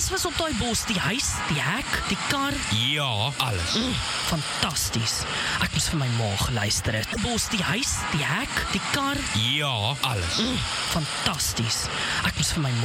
Alles was op daai bos, die huis, die hek, die kar. Ja, alles. Fantasties. Ek moes vir my ma geluister het. Die bos, die huis, die hek, die kar. Ja, alles. Fantasties. Ek moes vir my ma